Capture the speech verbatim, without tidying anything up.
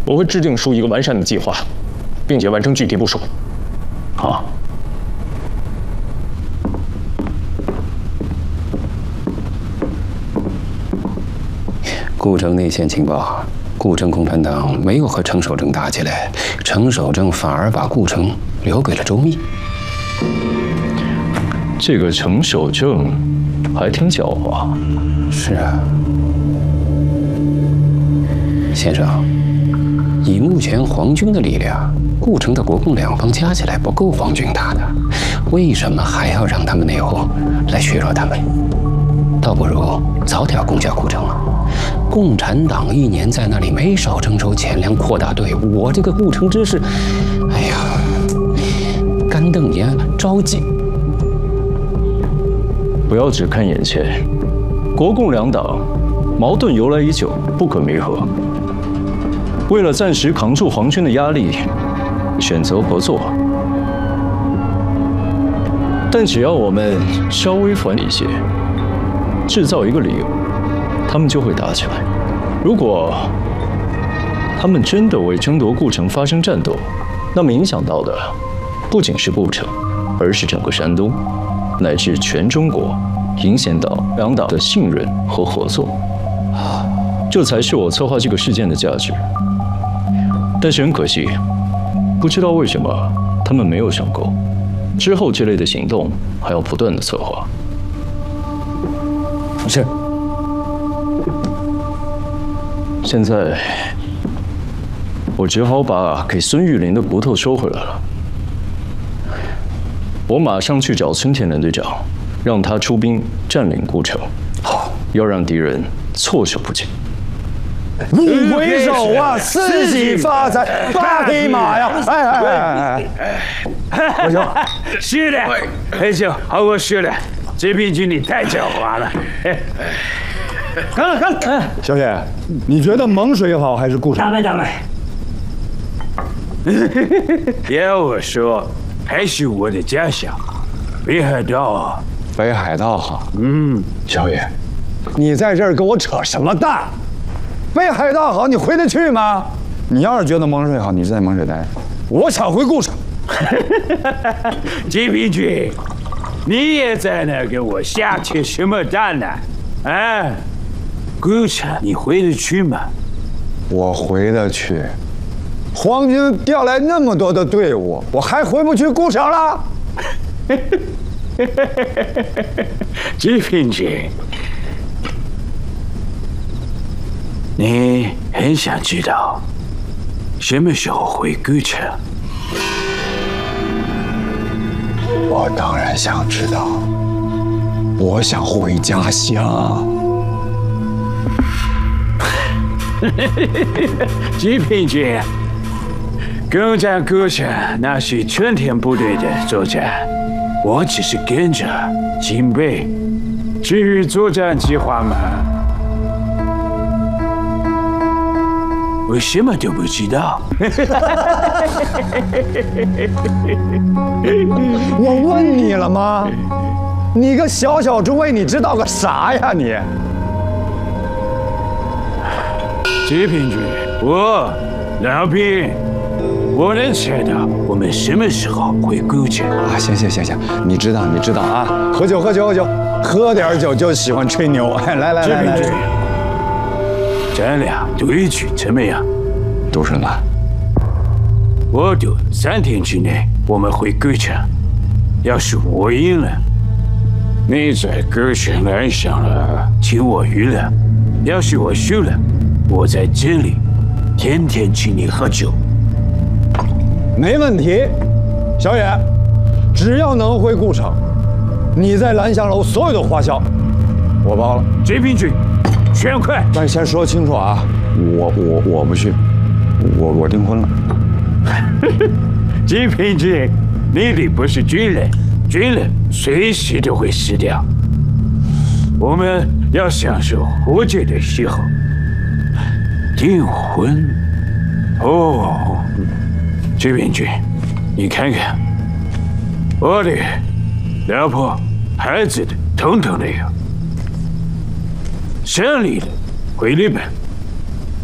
我会制定出一个完善的计划，并且完成具体部署。 好。 顾城内线情报，顾城共产党没有和程守正打起来，程守正反而把顾城留给了周密。 这个程守正还挺狡猾。 是啊，先生，以目前皇军的力量，顾城的国共两方加起来不够皇军打的，为什么还要让他们内讧来削弱他们？倒不如早点攻下顾城了。共产党一年在那里没少征收钱粮，扩大队伍，我这个顾城之士，哎呀，干瞪眼，着急。 不要只看眼前，国共两党矛盾由来已久，不可弥合。为了暂时扛住皇军的压力，选择合作。但只要我们稍微缓一些，制造一个理由，他们就会打起来。如果他们真的为争夺顾城发生战斗，那么影响到的不仅是顾城，而是整个山东，乃至全中国，影响到两党的信任和合作。这才是我策划这个事件的价值。但是很可惜，不知道为什么他们没有上钩。之后这类的行动还要不断的策划。 是。 现在我只好把给孙玉林的骨头收回来了。我马上去找孙田连队长，让他出兵占领顾城。好，要让敌人措手不及。 你回首啊，四喜发财，八匹马呀！哎哎哎哎！不行， 是的，很行，好过是的。这边军你太狡猾了。 看了看了，小雪，你觉得蒙水好还是顾城？ 咱们咱们。要我说，还是我的家乡，北海道。 北海道好。 嗯， 小雪，你在这儿跟我扯什么淡？北海道好，你回得去吗？你要是觉得蒙水好，你就在蒙水待。我想回顾城。 金平君，你也在那跟我瞎扯什么淡呢？啊，顾城你回得去吗？ 我回得去。皇军调来那么多的队伍，我还回不去顾城了？ 金平君，你很想知道什么时候回顾城？ 我当然想知道，我想回家乡。 金平君，攻占顾城那是春天部队的作战，我只是跟着警备。至于作战计划嘛，我什么都不知道。 我问你了吗？你个小小中尉，你知道个啥呀你？ 金平君，我老兵，我能猜到我们什么时候会顾城啊！行行行行，你知道你知道啊！喝酒喝酒喝酒，喝点酒就喜欢吹牛。哎，来来来来。金平君， 咱俩赌一局怎么样？ 赌什么？ 我赌三天之内我们回顾城。要是我赢了，你在顾城拦上了，请我娱乐；要是我输了，我在这里天天请你喝酒。 没问题，小野，只要能回顾城，你在兰香楼所有的花销，我包了。 金平君，全快！ 但是先说清楚啊，我我我不去，我我订婚了。 金平君，你的不是军人，军人随时都会死掉。我们要享受活着的时候。订婚？哦，金平君，你看看，我的老婆、孩子的，统统都有。省里的回日本，